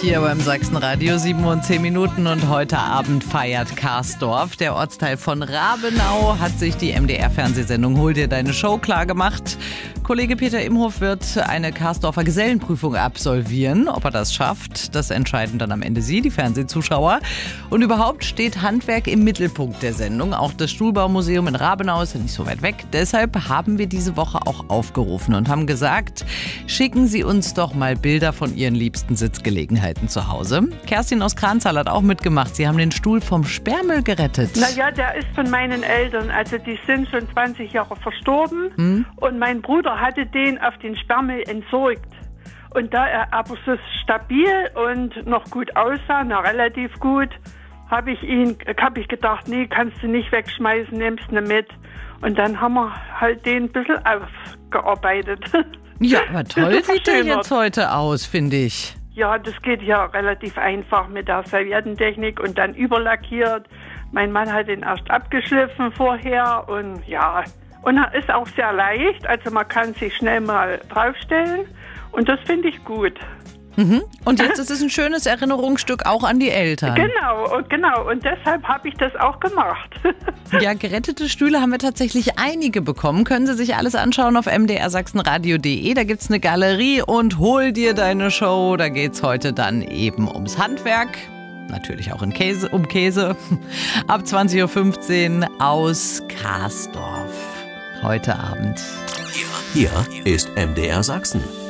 hier beim Sachsenradio, 7:10 und heute Abend feiert Karsdorf. Der Ortsteil von Rabenau hat sich die MDR-Fernsehsendung Hol dir deine Show klar gemacht. Kollege Peter Imhof wird eine Karsdorfer Gesellenprüfung absolvieren. Ob er das schafft, das entscheiden dann am Ende Sie, die Fernsehzuschauer. Und überhaupt steht Handwerk im Mittelpunkt der Sendung. Auch das Stuhlbaumuseum in Rabenau ist ja nicht so weit weg. Deshalb haben wir diese Woche auch aufgerufen und haben gesagt, schicken Sie uns doch mal Bilder von Ihren liebsten Sitzgelegenheiten zu Hause. Kerstin aus Kranzahl hat auch mitgemacht. Sie haben den Stuhl vom Sperrmüll gerettet. Naja, der ist von meinen Eltern. Also die sind schon 20 Jahre verstorben. Und mein Bruder hatte den auf den Sperrmüll entsorgt. Und da er aber so stabil und noch gut aussah, relativ gut, habe ich gedacht, nee, kannst du nicht wegschmeißen, nimmst du mit. Und dann haben wir halt den ein bisschen aufgearbeitet. Ja, aber toll sieht der jetzt heute aus, finde ich. Ja, das geht ja relativ einfach mit der Serviettentechnik und dann überlackiert. Mein Mann hat den erst abgeschliffen vorher und ja. Und er ist auch sehr leicht, also man kann sich schnell mal draufstellen und das finde ich gut. Und jetzt ist es ein schönes Erinnerungsstück auch an die Eltern. Genau. Und deshalb habe ich das auch gemacht. Ja, gerettete Stühle haben wir tatsächlich einige bekommen. Können Sie sich alles anschauen auf mdrsachsenradio.de. Da gibt's eine Galerie und hol dir deine Show. Da geht's heute dann eben ums Handwerk. Natürlich auch um Käse. Ab 20:15 Uhr aus Karsdorf. Heute Abend. Hier ist MDR Sachsen.